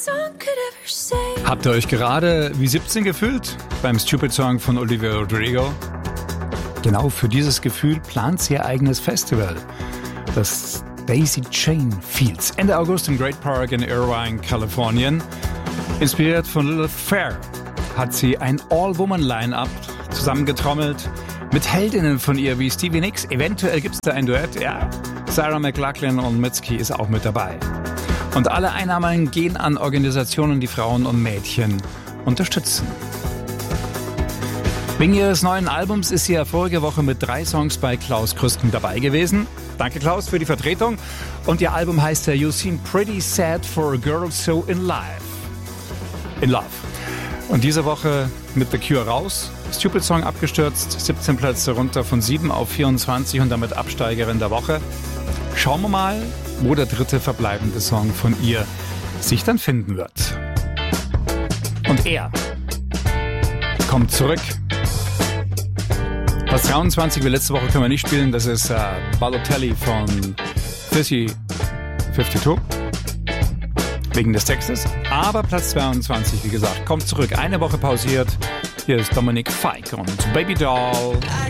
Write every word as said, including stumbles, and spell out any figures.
Habt ihr euch gerade wie siebzehn gefühlt beim Stupid Song von Olivia Rodrigo? Genau für dieses Gefühl plant sie ihr eigenes Festival, das Daisy Chain Fields, Ende August im Great Park in Irvine, Kalifornien. Inspiriert von Lilith Fair hat sie ein All-Woman-Line-Up zusammengetrommelt mit Heldinnen von ihr wie Stevie Nicks. Eventuell gibt es da ein Duett, ja. Sarah McLachlan und Mitski ist auch mit dabei. Und alle Einnahmen gehen an Organisationen, die Frauen und Mädchen unterstützen. Wegen ihres neuen Albums ist sie ja vorige Woche mit drei Songs bei Klaus Krüsken dabei gewesen. Danke Klaus für die Vertretung. Und ihr Album heißt ja You Seem Pretty Sad for a Girl So in Life. In Love. Und diese Woche mit The Cure raus. Stupid Song abgestürzt, siebzehn Plätze runter von sieben auf vierundzwanzig und damit Absteigerin der Woche. Schauen wir mal, wo der dritte verbleibende Song von ihr sich dann finden wird. Und er kommt zurück. Platz dreiundzwanzig wie letzte Woche können wir nicht spielen. Das ist äh, Balotelli von Fizzy zweiundfünfzig. Wegen des Textes. Aber Platz zweiundzwanzig, wie gesagt, kommt zurück. Eine Woche pausiert. Hier ist Dominic Fike und Baby Doll.